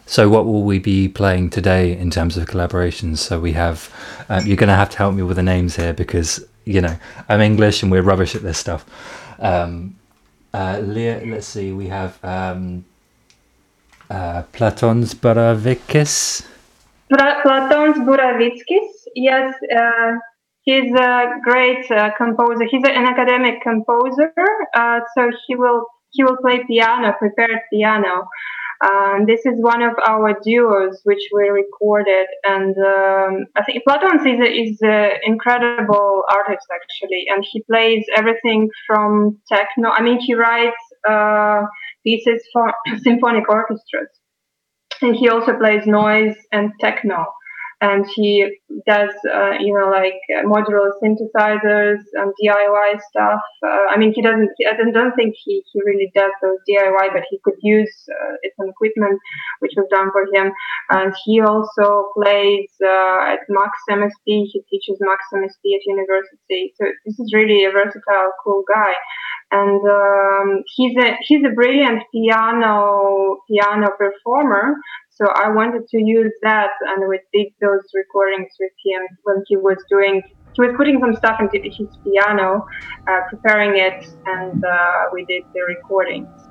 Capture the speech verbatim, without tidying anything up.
So, what will we be playing today in terms of collaborations? So, we have, um, you're going to have to help me with the names here because, you know, I'm English and we're rubbish at this stuff. Um, uh, Leah, let's see, we have um, uh, Platons Baravikis. Pla- Platons Buravickis, yes, uh, he's a great uh, composer. He's an academic composer, uh, so he will he will play piano, prepared piano. Um, this is one of our duos which we recorded, and um, I think Platons is a, is an incredible artist actually, and he plays everything from techno. I mean, he writes uh, pieces for symphonic orchestras, and he also plays noise and techno, and he does uh, you know like uh, modular synthesizers and D I Y stuff. uh, I mean, he doesn't I don't don't think he, he really does those D I Y, but he could use uh, some equipment which was done for him. And he also plays uh, at Max M S P. He teaches Max M S P at university, so this is really a versatile, cool guy. And um, he's a he's a brilliant piano piano performer. So I wanted to use that, and we did those recordings with him when he was doing he was putting some stuff into his piano, uh, preparing it, and uh, we did the recordings.